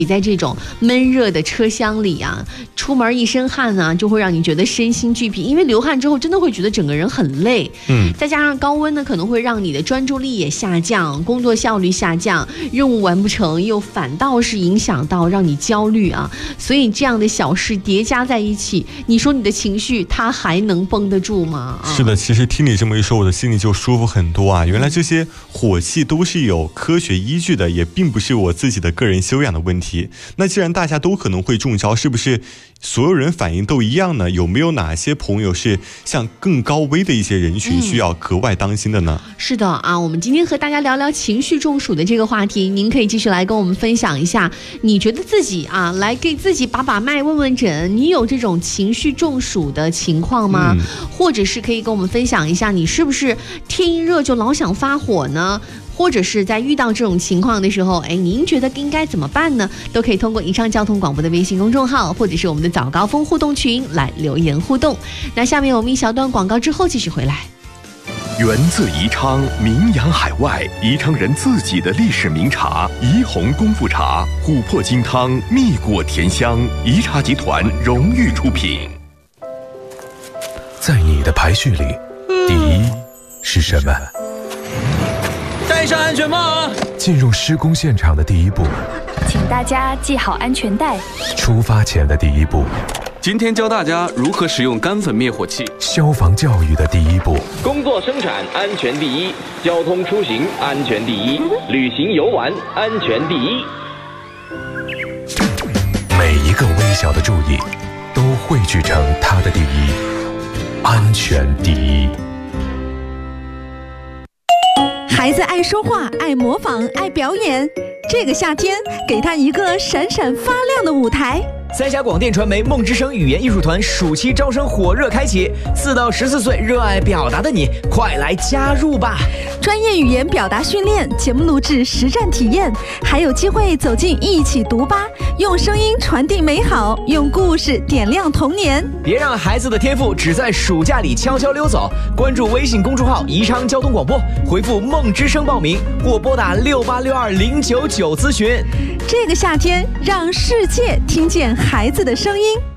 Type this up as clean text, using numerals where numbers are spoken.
你在这种闷热的车厢里啊，出门一身汗啊，就会让你觉得身心俱疲，因为流汗之后真的会觉得整个人很累。再加上高温呢，可能会让你的专注力也下降，工作效率下降，任务完不成，又反倒是影响到让你焦虑啊。所以这样的小事叠加在一起，你说你的情绪它还能绷得住吗？ 是的，其实听你这么一说，我的心里就舒服很多啊。原来这些火气都是有科学依据的，也并不是我自己的个人修养的问题。那既然大家都可能会中招，是不是所有人反应都一样呢？有没有哪些朋友是像更高危的一些人群需要格外当心的呢？ 是的啊，我们今天和大家聊聊情绪中暑的这个话题，您可以继续来跟我们分享一下，你觉得自己啊，来给自己把脉问问诊，你有这种情绪中暑的情况吗？或者是可以跟我们分享一下，你是不是天一热就老想发火呢？或者是在遇到这种情况的时候，您觉得应该怎么办呢？都可以通过宜昌交通广播的微信公众号，或者是我们的早高峰互动群来留言互动。那下面我们一小段广告之后继续回来。 源自宜昌，名扬海外，宜昌人自己的历史名茶宜红功夫茶，琥珀精汤，蜜果甜香，宜茶集团荣誉出品。 在你的排序里，第一是什么？ 戴上安全帽啊！ 进入施工现场的第一步， 请大家系好安全带。 出发前的第一步， 今天教大家如何使用干粉灭火器。 消防教育的第一步， 工作生产安全第一，交通出行安全第一，旅行游玩安全第一。 每一个微小的注意，都汇聚成它的第一，安全第一。 孩子爱说话，爱模仿，爱表演。这个夏天，给他一个闪闪发亮的舞台。 三峡广电传媒梦之声语言艺术团暑期招生火热开启，4到14岁热爱表达的你，快来加入吧！ 专业语言表达训练、节目录制、实战体验，还有机会走进一起读吧，用声音传递美好，用故事点亮童年。 别让孩子的天赋只在暑假里悄悄溜走！关注微信公众号宜昌交通广播，回复梦之声报名，或拨打6862099咨询。 这个夏天，让世界听见孩子的声音。